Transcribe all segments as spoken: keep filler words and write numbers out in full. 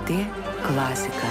T klasika.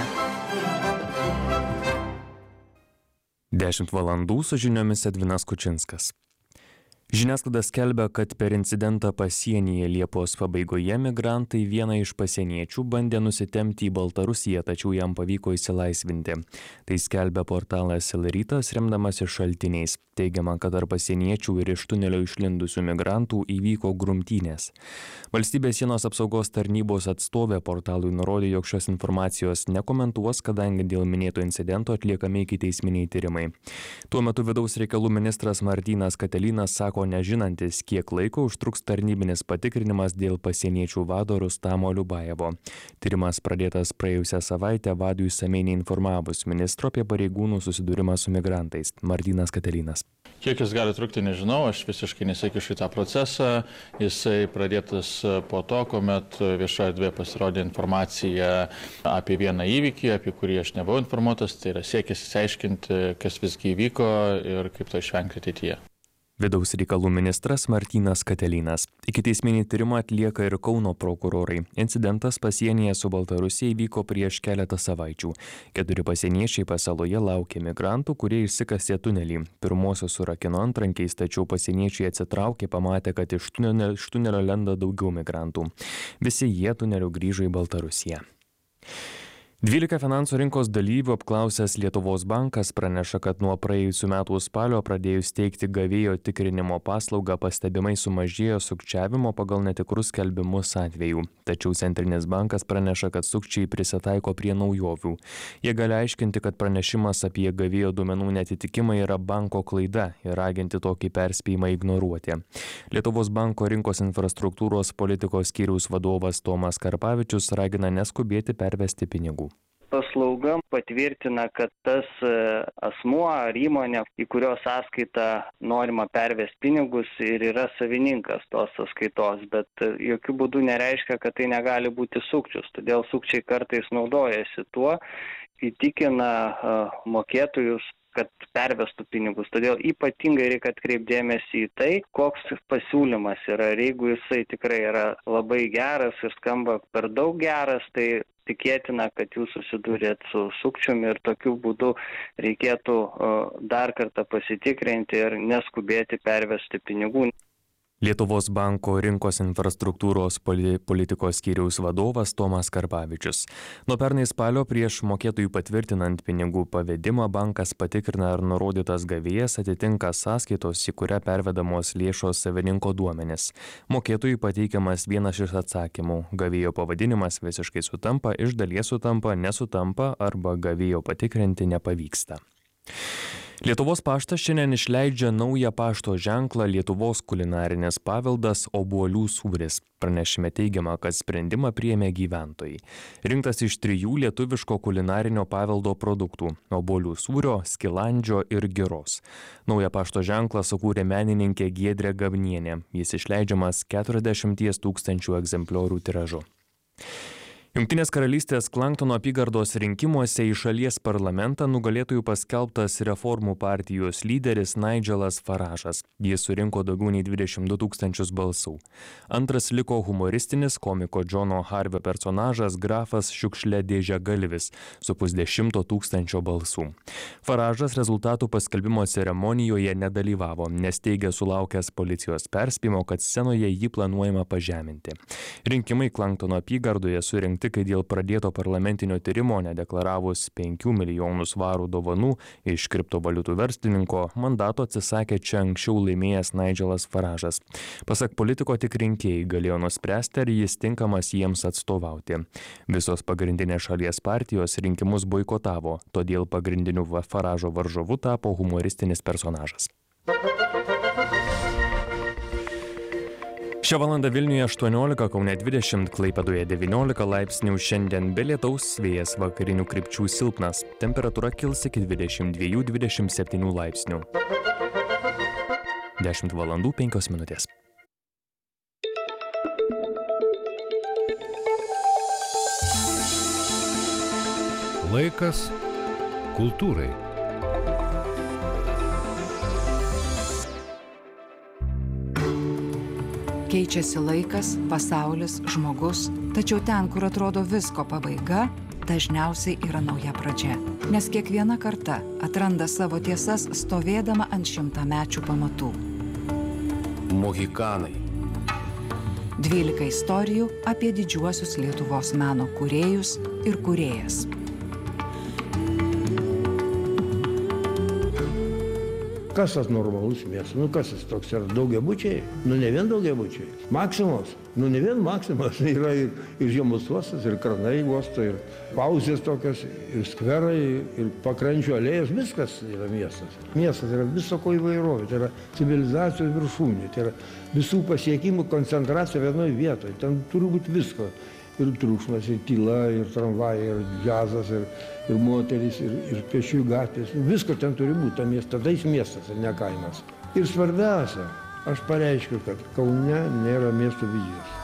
dešimt valandų su žiniomis Edvinas Kučinskas. Žiniasklaida skelbia, kad per incidentą pasienyje Liepos pabaigoje migrantai vieną iš pasieniečių bandė nusitempti į Baltarusiją, tačiau jam pavyko išsilaisvinti. Tai skelbia portalas El Rytas, remdamasis šaltiniais. Teigiama, kad tarp pasieniečių ir iš tunelio išlindusių migrantų įvyko grumtynės. Valstybės sienos apsaugos tarnybos atstovė portalui nurodė, jog šios informacijos nekomentuos, kadangi dėl minėto incidento atliekami ikiteisminiai tyrimai. Tuo metu vidaus reikalų ministras Martynas Katelinas sako nežinantis, kiek laiko užtruks tarnybinis patikrinimas dėl pasieniečių vado Rustamo Liubajevo. Tyrimas pradėtas praėjusią savaitę vadui išsamiai neinformavus ministro apie pareigūnų susidūrimą su migrantais. Martynas Katelinas. Kiek jis gali trukti, nežinau, aš visiškai nesikišu į tą procesą. Jisai pradėtas po to, kuomet viešoje erdvėje pasirodė informacija apie vieną įvykį, apie kurį aš nebuvau informuotas, tai yra siekis išsiaiškinti, kas visgi įvyko ir kaip to išvengti ateityje. Vidaus reikalų ministras Martynas Katelinas. Ikiteisminį tyrimą atlieka ir Kauno prokurorai. Incidentas pasienyje su Baltarusija įvyko prieš keletą savaičių. Keturi pasieniečiai pasaloje laukė migrantų, kurie išsikasė tunelį. Pirmosios surakino antrankiais, tačiau pasieniečiai atsitraukė, pamatė, kad iš tunelio, iš tunelio lenda daugiau migrantų. Visi jie tuneliu grįžo į Baltarusiją. dvylika finansų rinkos dalyvių apklausęs Lietuvos bankas praneša, kad nuo praėjusių metų spalio pradėjus teikti gavėjo tikrinimo paslaugą pastebimai sumažėjo sukčiavimo pagal netikrus skelbimus atvejų. Tačiau Centrinis bankas praneša, kad sukčiai prisitaiko prie naujovių. Jie gali aiškinti, kad pranešimas apie gavėjo duomenų netitikimą yra banko klaida ir raginti tokį perspėjimą ignoruoti. Lietuvos banko rinkos infrastruktūros politikos skyriaus vadovas Tomas Karpavičius ragina neskubėti pervesti pinigų. Paslauga patvirtina, kad tas asmuo ar įmonė, į kurios sąskaitą norima pervesti pinigus ir yra savininkas tos sąskaitos, bet jokių būdų nereiškia, kad tai negali būti sukčius. Todėl sukčiai kartais naudojasi tuo, įtikina mokėtojus, kad pervestų pinigus. Todėl ypatingai reikia atkreipdėmėsi į tai, koks pasiūlymas yra. Ir jeigu jisai tikrai yra labai geras ir skamba per daug geras, tai tikėtina, kad jūs susidūrėt su sukčiumi ir tokiu būdu reikėtų dar kartą pasitikrinti ir neskubėti pervesti pinigų. Lietuvos banko rinkos infrastruktūros politikos skyriaus vadovas Tomas Karpavičius. Nuo pernai spalio prieš mokėtojų patvirtinant pinigų pavedimą bankas patikrina, ar nurodytas gavėjas atitinka sąskaitos, į kurią pervedamos lėšos savininko duomenis. Mokėtojui pateikiamas vienas iš atsakymų. Gavėjo pavadinimas visiškai sutampa, iš dalies sutampa, nesutampa arba gavėjo patikrinti nepavyksta. Lietuvos paštas šiandien išleidžia naują pašto ženklą Lietuvos kulinarinis paveldas obuolių sūris. Pranešime teigiama, kad sprendimą priėmė gyventojai. Rinktas iš trijų lietuviško kulinarinio paveldo produktų – obuolių sūrio, skilandžio ir giros. Naują pašto ženklą sukūrė menininkė Giedrė Gavnienė. Jis išleidžiamas keturiasdešimties tūkstančių egzempliorių tiražu. Jungtinės karalystės Klanktono apygardos rinkimuose į šalies parlamentą nugalėtojų paskelbtas Reformų partijos lyderis Nigelas Faražas. Jis surinko daugiau nei dvidešimt du tūkstančius balsų. Antras liko humoristinis komiko Džono Harvio personažas grafas Šiukšlė Dėžiagalvis su pusdešimto tūkstančio balsų. Faražas rezultatų paskelbimo ceremonijoje nedalyvavo, nes teigė sulaukęs policijos perspėjimo, kad scenoje jį planuojama pažeminti. Rinkimai Klanktono apygardoje surinkti kai dėl pradėto parlamentinio tyrimo nedeklaravus penkių milijonų svarų dovanų iš kriptovaliutų verslininko, mandato atsisakė čia anksčiau laimėjęs Nigelas Faražas. Pasak politiko, tik rinkėjai galėjo nuspręsti, ar jis tinkamas jiems atstovauti. Visos pagrindinės šalies partijos rinkimus boikotavo, todėl pagrindiniu Faražo varžovu tapo humoristinis personažas. Šią valandą Vilniuje aštuoniolika, Kaune dvidešimt, Klaipėdoje devyniolika laipsnių, šiandien be lietaus, vėjas vakarinių krypčių silpnas, temperatūra kils iki dvidešimt dviejų dvidešimt septynių laipsnių. dešimt valandų penkios minutės. Laikas kultūrai. Keičiasi laikas, pasaulis, žmogus, Tačiau ten, kur atrodo visko pabaiga, dažniausiai yra nauja pradžia. Nes kiekviena karta atranda savo tiesas stovėdama ant šimtamečių pamatų. Mohikanai. dvylika istorijų apie didžiuosius Lietuvos meno kūrėjus ir kūrėjas. Kas tas normalus miestas? Nu kas jis toks yra? Daugiabučiai? Nu ne vien daugiabučiai. Maksimos? Nu ne vien Maksimos. Yra ir, ir Žiemos uostas, ir Kranai uosto, ir pauzės tokios, ir skverai, ir pakrančių alėjos. Viskas yra miestas. Miestas yra viso ko įvairovė. Tai yra civilizacijos viršūnė. Tai yra visų pasiekimų koncentracija vienoje vietoje. Ten turi būti visko. Ir triukšmas, ir tyla, ir tramvajai, ir džiazas, ir, ir moterys, ir, ir pėsčiųjų gatvės. Visko ten turi būti, ta miestas, tada jis miestas, ir ne kaimas. Ir svarbiausia, aš pareiškiu, kad Kaune nėra miesto vizijos.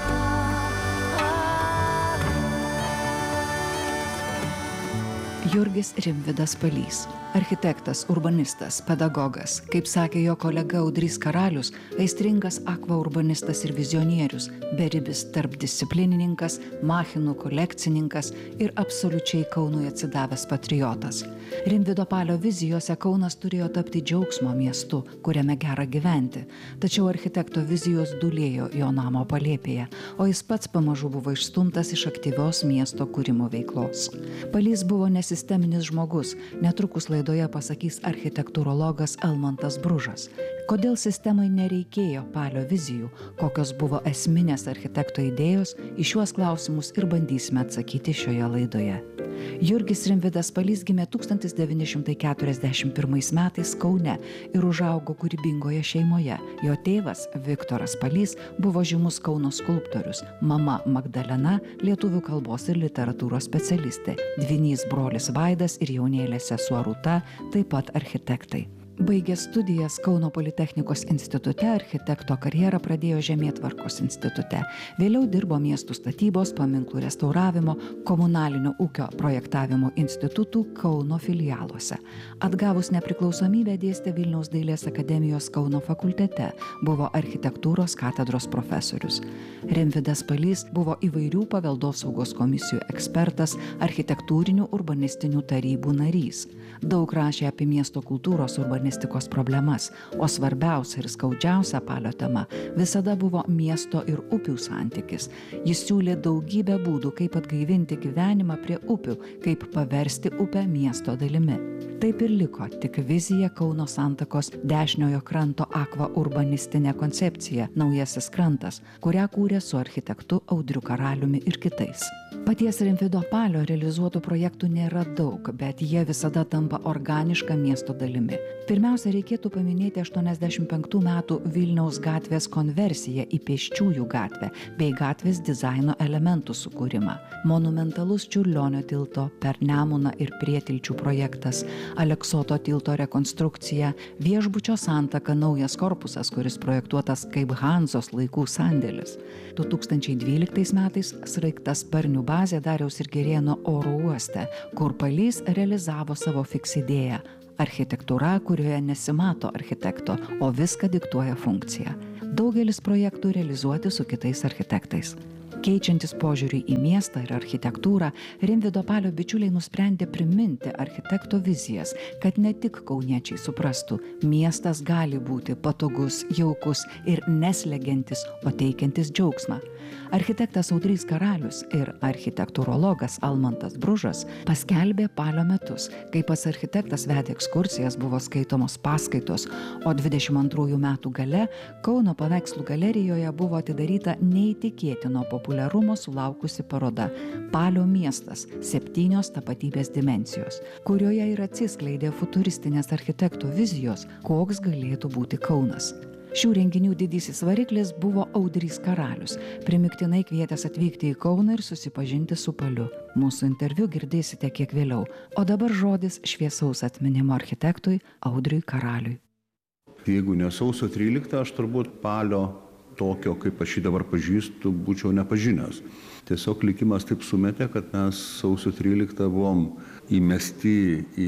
Jurgis Rimvydas Palys. Architektas, urbanistas, pedagogas, kaip sakė jo kolega Audrys Karalius, aistringas akvaurbanistas ir vizionierius, beribis tarpdisciplinininkas, machinų kolekcininkas ir absoliučiai Kaunui atsidavęs patriotas. Rimvydo Palio vizijose Kaunas turėjo tapti džiaugsmo miestu, kuriame gera gyventi, tačiau architekto vizijos dūlėjo jo namo palėpėje, o jis pats pamažu buvo išstumtas iš aktyvios miesto kūrimo veiklos. Palys buvo nesisteminis žmogus, netrukus laidoje pasakys architektūrologas Almantas Bružas. Kodėl sistemai nereikėjo Palio vizijų, kokios buvo esminės architekto idėjos, į šiuos klausimus ir bandysime atsakyti šioje laidoje. Jurgis Rimvydas Palys gimė tūkstantis devyni šimtai keturiasdešimt pirmais metais Kaune ir užaugo kūrybingoje šeimoje. Jo tėvas, Viktoras Palys, buvo žymus Kauno skulptorius, mama Magdalena, lietuvių kalbos ir literatūros specialistė, dvynys brolis Vaidas ir jaunėlė sesuo Rūta, taip pat architektai. Baigęs studijas Kauno Politechnikos institute, architekto karjerą pradėjo Žemėtvarkos institute. Vėliau dirbo miestų statybos, paminklų restauravimo, komunalinio ūkio projektavimo institutų Kauno filialuose. Atgavus nepriklausomybę dėstė Vilniaus dailės akademijos Kauno fakultete, buvo architektūros katedros profesorius. Rimvydas Palys buvo įvairių paveldosaugos komisijų ekspertas, architektūrinių urbanistinių tarybų narys. Daug rašė apie miesto kultūros urbanistikos problemas, o svarbiausia ir skaudžiausia Palio tema visada buvo miesto ir upių santykis. Jis siūlė daugybę būdų, kaip atgaivinti gyvenimą prie upių, kaip paversti upę miesto dalimi. Taip ir liko tik vizija Kauno santakos dešiniojo kranto akva urbanistinė koncepcija Naujasis krantas, kurią kūrė su architektu Audriu Karaliumi ir kitais. Paties Rimvydo Palio realizuotų projektų nėra daug, bet jie visada tampa organiška miesto dalimi. Pirmiausia, reikėtų paminėti aštuoniasdešimt penktų metų Vilniaus gatvės konversiją į pėsčiųjų gatvę bei gatvės dizaino elementų sukūrimą. Monumentalus Čiurlionio tilto per Nemuną ir Prietilčių projektas, Aleksoto tilto rekonstrukcija, viešbučio Santaka naujas korpusas, kuris projektuotas kaip Hanzos laikų sandėlis. du tūkstančiai dvyliktais metais sraigtasparnių bazė Dariaus ir Girėno oro uoste, kur Palys realizavo savo fiks idėją – architektūra, kurioje nesimato architekto, o viską diktuoja funkcija. Daugelis projektų realizuoti su kitais architektais. Keičiantis požiūrį į miestą ir architektūrą, Rimvydo Palio bičiuliai nusprendė priminti architekto vizijas, kad ne tik kauniečiai suprastų, miestas gali būti patogus, jaukus ir neslegiantis, o teikiantis džiaugsmą. Architektas Audrys Karalius ir architektūrologas Almantas Bružas paskelbė Palio metus, kai pats architektas vedė ekskursijas, buvo skaitomos paskaitos, o dvidešimt antrųjų metų gale Kauno paveikslų galerijoje buvo atidaryta neįtikėtino populiarumo sulaukusi paroda Palio miestas – septynios tapatybės dimensijos, kurioje ir atsiskleidė futuristinės architektų vizijos, koks galėtų būti Kaunas. Šių renginių didysis variklis buvo Audrys Karalius, primiktinai kvietęs atvykti į Kauną ir susipažinti su Paliu. Mūsų interviu girdėsite kiek vėliau, o dabar žodis šviesaus atminimo architektui Audriui Karaliui. Jeigu ne sausio tryliktą, aš turbūt Palio tokio, kaip aš jį dabar pažįstu, būčiau nepažinęs. Tiesiog likimas taip sumetė, kad mes sausio tryliktą buvom įmesti į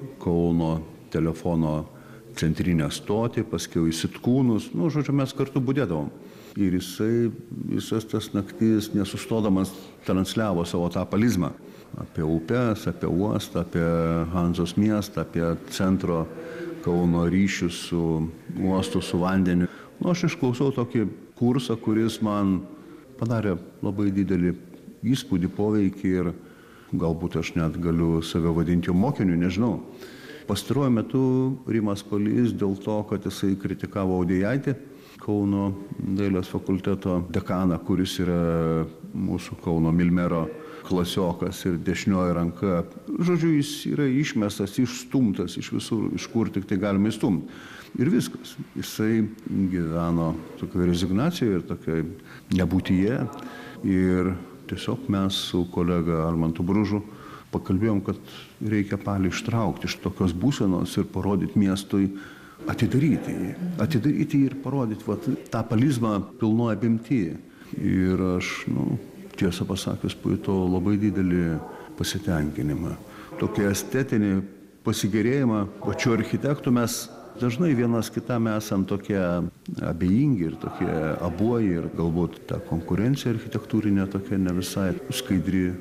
Kauno telefono centrinę stotį, paskiau į Sitkūnus, nu, žodžiu, mes kartu budėdavom. Ir jisai visas tas naktis nesustodamas transliavo savo tą palizmą apie upes, apie uostą, apie Hanzos miestą, apie centro Kauno ryšius su uostu, su vandeniu. Nu, aš išklausiau tokį kursą, kuris man padarė labai didelį įspūdį, poveikį ir galbūt aš net galiu save vadinti jo mokiniu, nežinau. Pastaruoju metu Rimas Palys dėl to, kad jisai kritikavo Audijaitį, Kauno dailės fakulteto dekaną, kuris yra mūsų Kauno Milmero klasiokas ir dešinioji ranka. Žodžiu, jis yra išmestas, išstumtas iš visur, iš kur tik tai galima įstumti. Ir viskas. Jisai gyveno tokioje rezignacijoje ir tokioje nebūtyje. Ir tiesiog mes su kolega Almantu Bružu pakalbėjom, kad reikia Palį ištraukti iš tokios būsenos ir parodyti miestui, atidaryti jį. Atidaryti jį ir parodyti vat, tą palizmą pilnoje apimtyje. Ir aš, nu, tiesą pasakius, pajutau labai didelį pasitenkinimą. Tokį estetinį pasigėrėjimą. Pačiu architektu mes dažnai vienas kitam esam tokie abejingi ir tokie abuoji ir galbūt ta konkurencija architektūrinė tokia ne visai skaidri.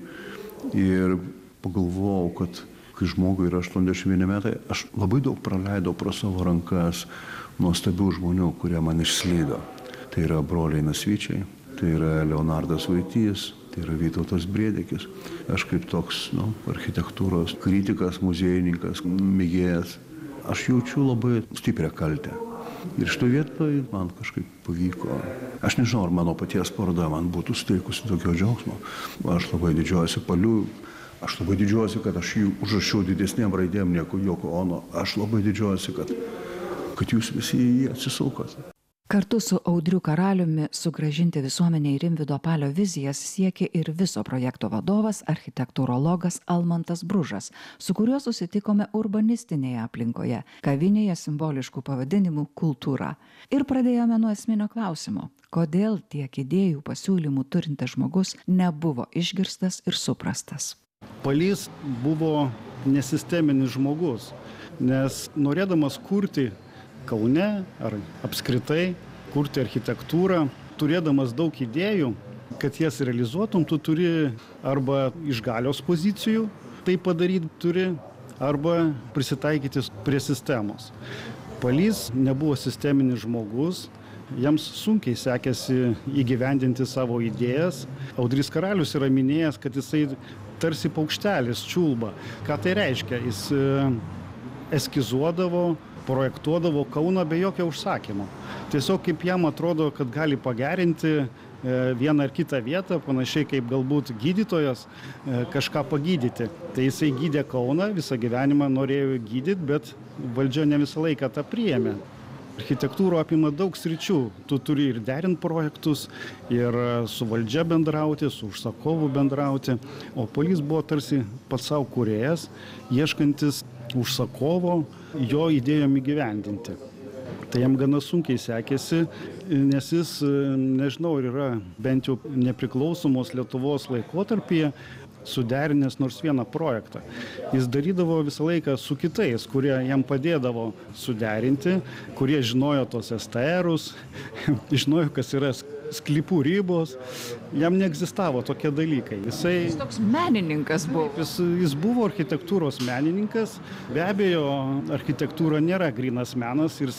Ir pagalvojau, kad kai žmogui yra aštuoniasdešimt vieni metai, aš labai daug praleidau pro savo rankas nuostabių žmonių, kurie man išslydo. Tai yra broliai Nasvyčiai, tai yra Leonardas Vaitys, tai yra Vytautas Briedekis. Aš kaip toks nu, architektūros kritikas, muziejininkas, mėgėjas, aš jaučiu labai stiprią kaltę. Ir šitoje vietoje man kažkaip pavyko. Aš nežinau, ar mano paties paroda man būtų suteikusi tokio džiaugsmo. Aš labai didžiuojuosi Paliu. Aš labai didžiuojuosi, kad aš jį užrašiau didesnėm raidėm negu Joko Ono. Aš labai didžiuojuosi, kad, kad jūs visi į jį atsisukote. Kartu su Audriu Karaliumi sugrąžinti visuomenei Rimvydo Palio vizijas siekė ir viso projekto vadovas, architektūrologas Almantas Bružas, su kuriuo susitikome urbanistinėje aplinkoje, kavinėje simboliškų pavadinimų Kultūra. Ir pradėjome nuo esminio klausimo, kodėl tiek idėjų pasiūlymų turintis žmogus nebuvo išgirstas ir suprastas. Palys buvo nesisteminis žmogus, nes norėdamas kurti Kaune ar apskritai kurti architektūrą, turėdamas daug idėjų, kad jas realizuotum, tu turi arba iš galios pozicijų tai padaryti turi, arba prisitaikyti prie sistemos. Palys nebuvo sisteminis žmogus, jiems sunkiai sekėsi įgyvendinti savo idėjas. Audrys Karalius yra minėjęs, kad jisai tarsi paukštelis čiulba. Ką tai reiškia? Jis eskizuodavo, projektuodavo Kauną be jokio užsakymo. Tiesiog kaip jam atrodo, kad gali pagerinti vieną ar kitą vietą, panašiai kaip galbūt gydytojas kažką pagydyti. Tai jisai gydė Kauną, visą gyvenimą norėjo gydyti, bet valdžia ne visą laiką tą priėmė. Architektūra apima daug sričių. Tu turi ir derinti projektus, ir su valdžia bendrauti, su užsakovu bendrauti. O Palys buvo tarsi pats savo kūrėjas, ieškantis užsakovo jo idėjom įgyvendinti. Tai jam gana sunkiai sekėsi, nes jis, nežinau, yra bent jau nepriklausomos Lietuvos laikotarpyje suderinęs nors vieną projektą. Jis darydavo visą laiką su kitais, kurie jam padėdavo suderinti, kurie žinojo tos es te erus, žinojo, kas yra sklypų ribos. Jam neegzistavo tokie dalykai. Jisai, jis toks menininkas buvo. Jis, jis buvo architektūros menininkas. Be abejo, architektūra nėra grynas menas ir